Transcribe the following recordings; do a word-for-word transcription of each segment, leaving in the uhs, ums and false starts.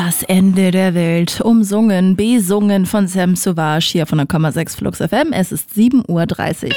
Das Ende der Welt, umsungen, besungen von Sam Sauvage hier von der Komma sechs Flux F M. Es ist sieben Uhr dreißig.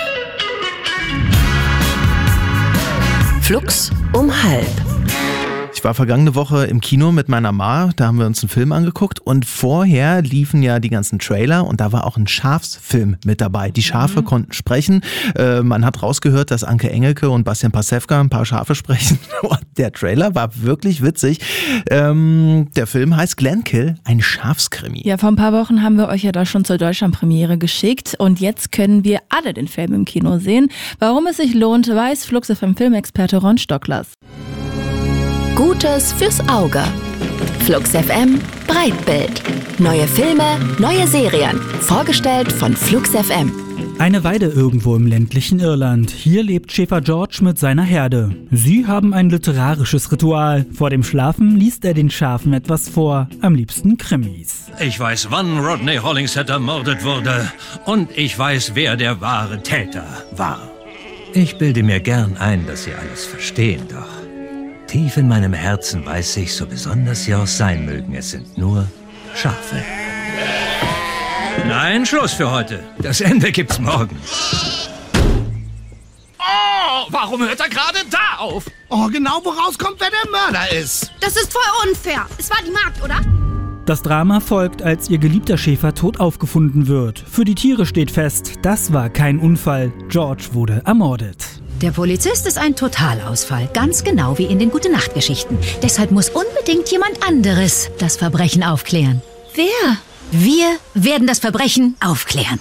Flux um halb. Ich war vergangene Woche im Kino mit meiner Ma, da haben wir uns einen Film angeguckt und vorher liefen ja die ganzen Trailer und da war auch ein Schafsfilm mit dabei. Die Schafe mhm. konnten sprechen. Äh, man hat rausgehört, dass Anke Engelke und Bastian Pastewka ein paar Schafe sprechen. Und der Trailer war wirklich witzig. Ähm, der Film heißt Glenkill, ein Schafskrimi. Ja, vor ein paar Wochen haben wir euch ja da schon zur Deutschlandpremiere geschickt und jetzt können wir alle den Film im Kino sehen. Warum es sich lohnt, weiß Flux F M Filmexperte Ron Stocklers. Gutes fürs Auge. Flux F M Breitbild. Neue Filme, neue Serien. Vorgestellt von Flux F M. Eine Weide irgendwo im ländlichen Irland. Hier lebt Schäfer George mit seiner Herde. Sie haben ein literarisches Ritual. Vor dem Schlafen liest er den Schafen etwas vor. Am liebsten Krimis. Ich weiß, wann Rodney Hollingshead ermordet wurde. Und ich weiß, wer der wahre Täter war. Ich bilde mir gern ein, dass Sie alles verstehen, doch tief in meinem Herzen weiß ich, so besonders sie auch sein mögen, es sind nur Schafe. Nein, Schluss für heute. Das Ende gibt's morgen. Oh, warum hört er gerade da auf? Oh, genau, wo rauskommt, wer der Mörder ist. Das ist voll unfair. Es war die Magd, oder? Das Drama folgt, als ihr geliebter Schäfer tot aufgefunden wird. Für die Tiere steht fest, das war kein Unfall. George wurde ermordet. Der Polizist ist ein Totalausfall, ganz genau wie in den Gute-Nacht-Geschichten. Deshalb muss unbedingt jemand anderes das Verbrechen aufklären. Wer? Wir werden das Verbrechen aufklären.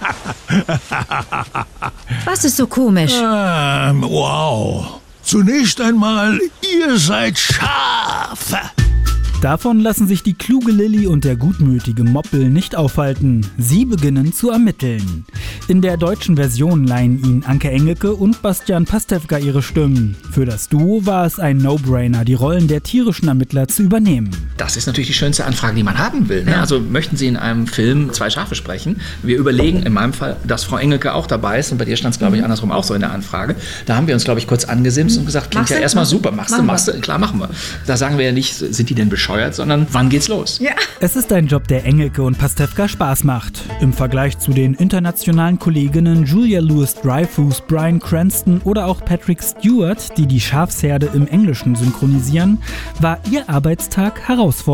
Was ist so komisch? Ähm, wow. Zunächst einmal, ihr seid Schafe. Davon lassen sich die kluge Lilly und der gutmütige Moppel nicht aufhalten. Sie beginnen zu ermitteln. In der deutschen Version leihen ihnen Anke Engelke und Bastian Pastewka ihre Stimmen. Für das Duo war es ein No-Brainer, die Rollen der tierischen Ermittler zu übernehmen. Das ist natürlich die schönste Anfrage, die man haben will. Ne? Also möchten Sie in einem Film zwei Schafe sprechen? Wir überlegen in meinem Fall, dass Frau Engelke auch dabei ist und bei dir stand es, glaube ich, andersrum auch so in der Anfrage. Da haben wir uns, glaube ich, kurz angesimst und gesagt, klingt ja erstmal super, machst du, machst du, klar, machen wir. Da sagen wir ja nicht, sind die denn bescheuert, sondern wann geht's los? Ja. Es ist ein Job, der Engelke und Pastewka Spaß macht. Im Vergleich zu den internationalen Kolleginnen Julia Louis-Dreyfus, Bryan Cranston oder auch Patrick Stewart, die die Schafsherde im Englischen synchronisieren, war ihr Arbeitstag herausfordernd.